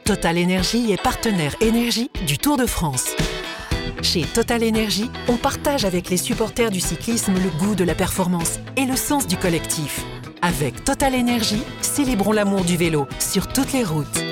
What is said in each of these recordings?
Total Énergie est partenaire énergie du Tour de France. Chez Total Énergie, on partage avec les supporters du cyclisme le goût de la performance et le sens du collectif. Avec Total Énergie, célébrons l'amour du vélo sur toutes les routes.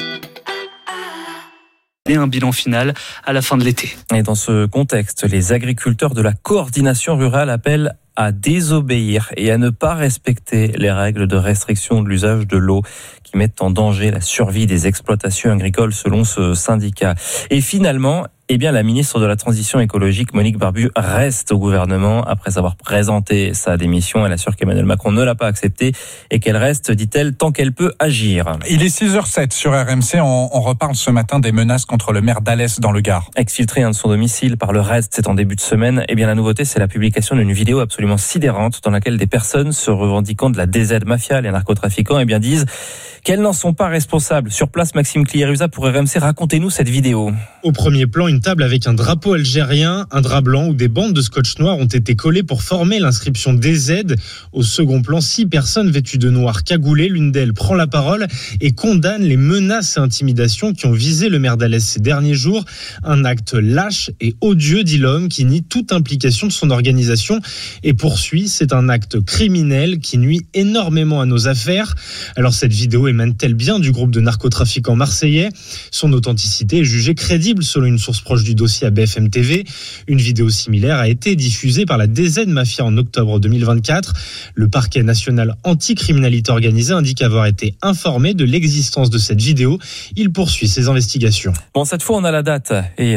Et un bilan final à la fin de l'été. Et dans ce contexte, les agriculteurs de la coordination rurale appellent à désobéir et à ne pas respecter les règles de restriction de l'usage de l'eau qui mettent en danger la survie des exploitations agricoles selon ce syndicat. Et finalement, la ministre de la Transition écologique, Monique Barbu, reste au gouvernement après avoir présenté sa démission. Elle assure qu'Emmanuel Macron ne l'a pas acceptée et qu'elle reste, dit-elle, tant qu'elle peut agir. Il est 6h07 sur RMC. On reparle ce matin des menaces contre le maire d'Alès dans le Gard. Exfiltré de son domicile par le REST, c'est en début de semaine. La nouveauté, c'est la publication d'une vidéo absolument sidérante dans laquelle des personnes se revendiquant de la DZ Mafia, les narcotrafiquants, disent qu'elles n'en sont pas responsables. Sur place, Maxime Cliérusa pour RMC, racontez-nous cette vidéo. Au premier plan, une table avec un drapeau algérien, un drap blanc où des bandes de scotch noir ont été collées pour former l'inscription DZ. Au second plan, 6 personnes vêtues de noir cagoulées. L'une d'elles prend la parole et condamne les menaces et intimidations qui ont visé le maire d'Alès ces derniers jours. Un acte lâche et odieux, dit l'homme, qui nie toute implication de son organisation et poursuit. C'est un acte criminel qui nuit énormément à nos affaires. Alors cette vidéo émane-t-elle bien du groupe de narcotrafiquants marseillais ? Son authenticité est jugée crédible selon une source proche du dossier à BFM TV. Une vidéo similaire a été diffusée par la DZ Mafia en octobre 2024. Le parquet national anti-criminalité organisée indique avoir été informé de l'existence de cette vidéo. Il poursuit ses investigations. Bon, cette fois, on a la date et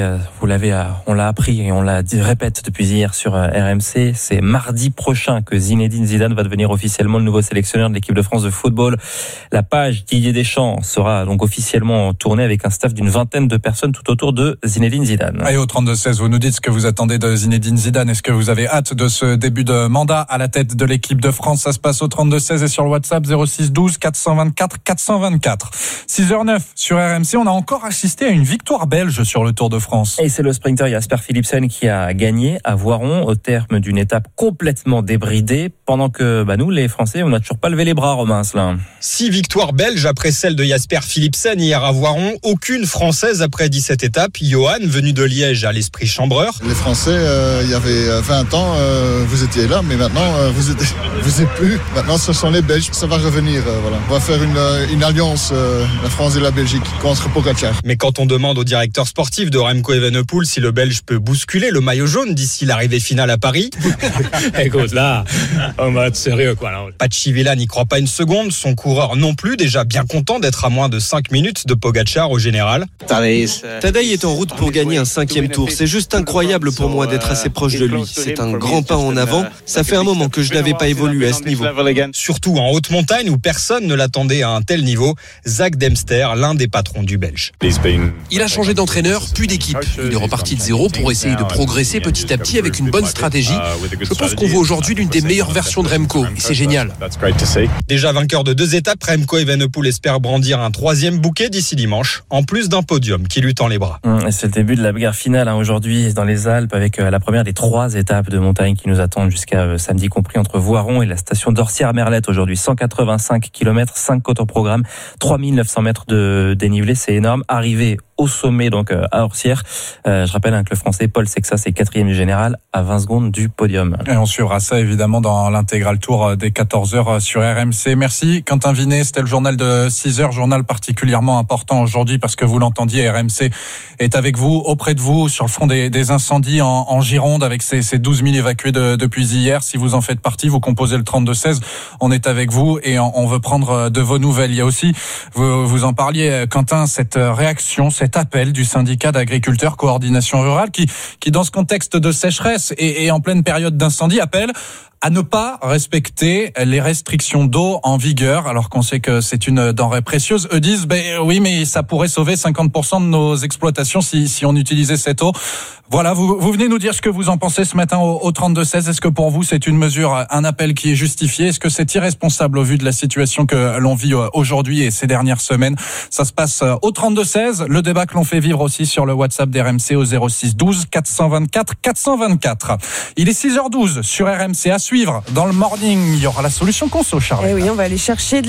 on l'a appris et on la répète depuis hier sur RMC. C'est mardi prochain que Zinedine Zidane va devenir officiellement le nouveau sélectionneur de l'équipe de France de football. La page Didier Deschamps sera donc officiellement tournée avec un staff d'une vingtaine de personnes tout autour de Zinedine Zidane. Et au 32-16, vous nous dites ce que vous attendez de Zinedine Zidane. Est-ce que vous avez hâte de ce début de mandat à la tête de l'équipe de France ? Ça se passe au 32-16 et sur le WhatsApp 06 12 424 424. 6h09 sur RMC. On a encore assisté à une victoire belge sur le Tour de France. Et c'est le sprinter Jasper Philipsen qui a gagné à Voiron au terme d'une étape complètement débridée. Pendant que nous, les Français, on n'a toujours pas levé les bras, Romain Asselin. 6 victoires belges après celle de Jasper Philipsen hier à Voiron. Aucune française après 17 étapes. Johan, venu de Liège, à l'esprit chambreur. Les Français, il y avait 20 ans, vous étiez là, mais maintenant, vous êtes plus. Maintenant, ce sont les Belges. Ça va revenir. Voilà. On va faire une alliance, la France et la Belgique, contre Pogacar. Mais quand on demande au directeur sportif de Remco Evenepoel si le Belge peut bousculer le maillot jaune d'ici l'arrivée finale à Paris. Écoute, là, on va être sérieux, quoi. Là. Pachivila n'y croit pas une seconde. Son coureur non plus, déjà bien content d'être à moins de 5 minutes de Pogacar au général. Tadej est en route pour gagner un 5e tour. C'est juste incroyable pour moi d'être assez proche de lui. C'est un grand pas en avant. Ça fait un moment que je n'avais pas évolué à ce niveau. Surtout en haute montagne où personne ne l'attendait à un tel niveau. Zach Dempster, l'un des patrons du Belge. Il a changé d'entraîneur, puis d'équipe. Il est reparti de zéro pour essayer de progresser petit à petit avec une bonne stratégie. Je pense qu'on voit aujourd'hui l'une des meilleures versions de Remco. Et c'est génial. Déjà vainqueur de 2 étapes, Remco Evenepoel espère brandir un 3e bouquet d'ici dimanche, en plus d'un podium qui lui tend les bras. C'est le début de la guerre finale aujourd'hui dans les Alpes avec la première des 3 étapes de montagne qui nous attendent jusqu'à samedi compris entre Voiron et la station d'Orsières-Merlette aujourd'hui. 185 km, 5 côtes au programme, 3900 mètres de dénivelé, c'est énorme. Arrivé au sommet donc à Orsières. Je rappelle que le Français Paul Sexas est 4e du général à 20 secondes du podium. Et on suivra ça évidemment dans l'intégral tour des 14h sur RMC. Merci Quentin Vinet, c'était le journal de 6h, journal particulièrement important aujourd'hui parce que vous l'entendiez, RMC est avec vous, auprès de vous, sur le front des incendies en Gironde avec ces 12 000 évacués depuis hier. Si vous en faites partie, vous composez le 32-16, on est avec vous et on veut prendre de vos nouvelles. Il y a aussi, vous en parliez Quentin, cette réaction, cet appel du syndicat d'agriculteurs coordination rurale qui dans ce contexte de sécheresse et en pleine période d'incendie appelle à ne pas respecter les restrictions d'eau en vigueur, alors qu'on sait que c'est une denrée précieuse. Eux disent, oui, mais ça pourrait sauver 50% de nos exploitations si on utilisait cette eau. Voilà, vous venez nous dire ce que vous en pensez ce matin au 32-16. Est-ce que pour vous, c'est une mesure, un appel qui est justifié ? Est-ce que c'est irresponsable au vu de la situation que l'on vit aujourd'hui et ces dernières semaines ? Ça se passe au 32-16. Le débat que l'on fait vivre aussi sur le WhatsApp d'RMC au 06 12 424 424. Il est 6h12 sur RMC à suivre. Dans le morning, il y aura la solution conso, Charles. Eh oui, on va aller chercher